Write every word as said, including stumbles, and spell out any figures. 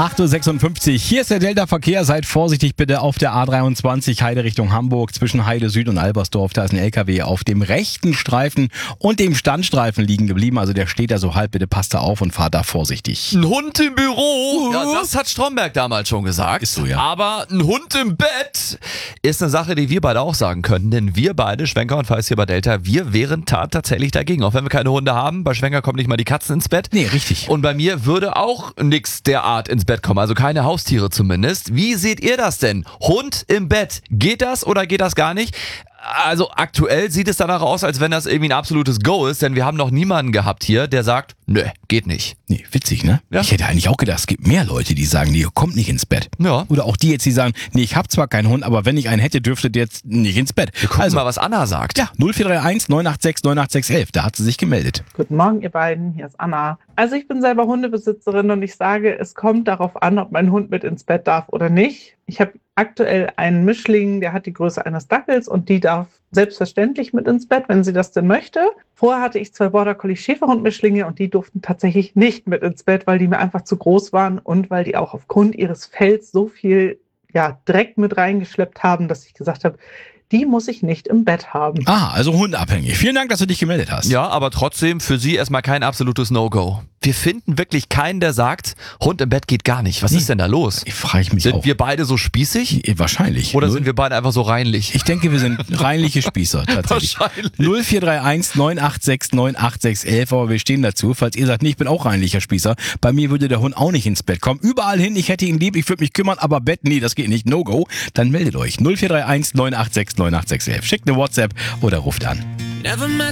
acht Uhr sechsundfünfzig. Hier ist der Delta-Verkehr. Seid vorsichtig bitte auf der A dreiundzwanzig Heide Richtung Hamburg. Zwischen Heide Süd und Albersdorf. Da ist ein L K W auf dem rechten Streifen und dem Standstreifen liegen geblieben. Also der steht da so halb. Bitte passt da auf und fahrt da vorsichtig. Ein Hund im Büro, ja, das hat Stromberg damals schon gesagt. Ist so, ja. Aber ein Hund im Bett ist eine Sache, die wir beide auch sagen können. Denn wir beide, Schwenker und Feist hier bei Delta, wir wären tat tatsächlich dagegen. Auch wenn wir keine Hunde haben. Bei Schwenker kommen nicht mal die Katzen ins Bett. Nee, richtig. Und bei mir würde auch nix derart ins Bett kommen. Also keine Haustiere zumindest. Wie seht ihr das denn? Hund im Bett. Geht das oder geht das gar nicht? Also aktuell sieht es danach aus, als wenn das irgendwie ein absolutes Go ist, denn wir haben noch niemanden gehabt hier, der sagt, nö, geht nicht. Nee, witzig, ne? Ja. Ich hätte eigentlich auch gedacht, es gibt mehr Leute, die sagen, nee, kommt nicht ins Bett. Ja. Oder auch die jetzt, die sagen, nee, ich habe zwar keinen Hund, aber wenn ich einen hätte, dürfte der jetzt nicht ins Bett. Wir gucken Also, mal, was Anna sagt. ja, null vier drei eins neun acht sechs neun acht sechs eins, da hat sie sich gemeldet. Guten Morgen, ihr beiden. Hier ist Anna. Also ich bin selber Hundebesitzerin und ich sage, es kommt darauf an, ob mein Hund mit ins Bett darf oder nicht. Ich habe aktuell einen Mischling, der hat die Größe eines Dackels und die darf selbstverständlich mit ins Bett, wenn sie das denn möchte. Vorher hatte ich zwei Border Collie Schäferhund-Mischlinge und die durften tatsächlich nicht mit ins Bett, weil die mir einfach zu groß waren und weil die auch aufgrund ihres Fells so viel ja, Dreck mit reingeschleppt haben, dass ich gesagt habe, die muss ich nicht im Bett haben. Ah, also hundabhängig. Vielen Dank, dass du dich gemeldet hast. Ja, aber trotzdem für sie erstmal kein absolutes No-Go. Wir finden wirklich keinen, der sagt, Hund im Bett geht gar nicht. Was Nee. ist denn da los? Ich frage mich Sind auch. wir beide so spießig? Wahrscheinlich. Oder Null- sind wir beide einfach so reinlich? Ich denke, wir sind reinliche Spießer tatsächlich. Wahrscheinlich. null vier drei eins neun acht sechs neun acht sechs eins, aber wir stehen dazu. Falls ihr sagt, nee, ich bin auch reinlicher Spießer, bei mir würde der Hund auch nicht ins Bett kommen. Überall hin, ich hätte ihn lieb, ich würde mich kümmern, aber Bett, nee, das geht nicht, no go. Dann meldet euch null vier drei eins neun acht sechs neun acht sechs eins. Schickt eine WhatsApp oder ruft an.